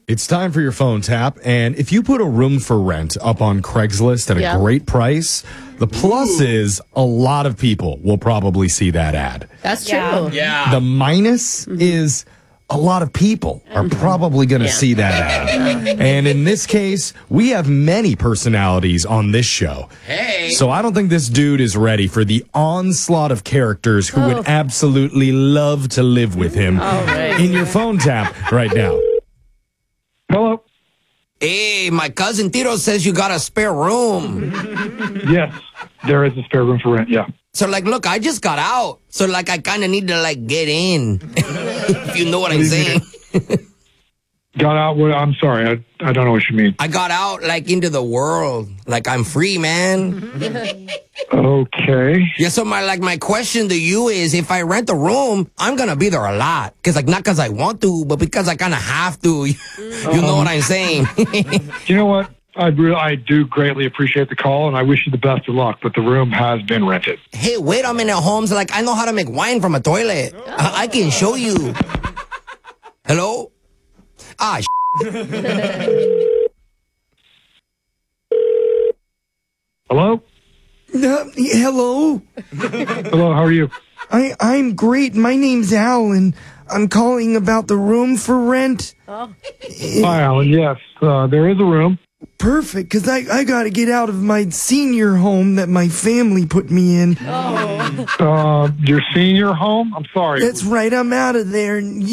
It's time for your phone tap, and if you put a room for rent up on Craigslist at a great price, the plus is a lot of people will probably see that ad. That's true. Yeah. The minus is a lot of people are probably going to see that ad. And in this case, we have many personalities on this show. Hey. So I don't think this dude is ready for the onslaught of characters who would absolutely love to live with him in your phone tap right now. Hello. Hey, my cousin Tito says you got a spare room. Yes, there is a spare room for rent. Yeah. So, look, I just got out. So, I kind of need to, get in. If you know what I'm saying. Got out? What? I'm sorry. I don't know what you mean. I got out, into the world. I'm free, man. Okay. Yeah, so my question to you is, if I rent a room, I'm going to be there a lot. Because, not because I want to, but because I kind of have to. You know what I'm saying? You know what? I do greatly appreciate the call, and I wish you the best of luck, but the room has been rented. Hey, wait a minute, Holmes. I know how to make wine from a toilet. I can show you. Hello? Hello? Hello? Hello, how are you? I'm great. My name's Al, and I'm calling about the room for rent. Hi, Alan. Yes, there is a room. Perfect, because I got to get out of my senior home that my family put me in. Your senior home? I'm sorry. That's right. I'm out of there.